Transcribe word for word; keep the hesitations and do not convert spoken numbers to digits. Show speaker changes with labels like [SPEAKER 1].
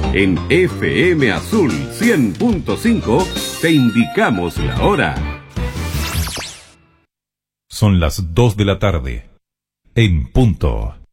[SPEAKER 1] En F M Azul cien punto cinco te indicamos la hora.
[SPEAKER 2] Son las dos de la tarde, en punto.